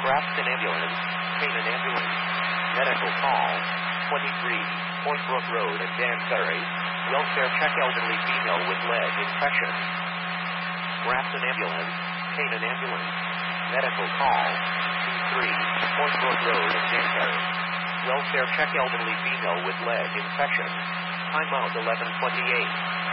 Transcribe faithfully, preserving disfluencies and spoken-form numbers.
Grafton Ambulance, Canaan Ambulance. Medical call, twenty-three, Point Brook Road at Danbury. Welfare check elderly female with leg infection. Grafton Ambulance, Canaan Ambulance. Medical call, two three, Point Brook Road at Danbury. Welfare check elderly female with leg infection. Timeout eleven twenty-eight.